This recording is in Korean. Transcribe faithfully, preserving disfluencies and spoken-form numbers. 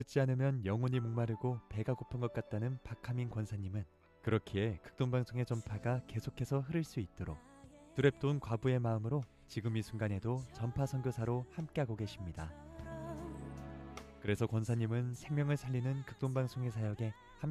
듣지 않으면 영혼이 목마르고 배가 고픈 것 같다는 박하민 권사님은 그렇기에 극동방송의 전파가 계속해서 흐를 수 있도록 두랩돈 과부의 마음으로 지금 이 순간에도 전파 선교사로 함께하고 계십니다. 그래서 권사님은 생명을 살리는 극동방송의 사역에 함께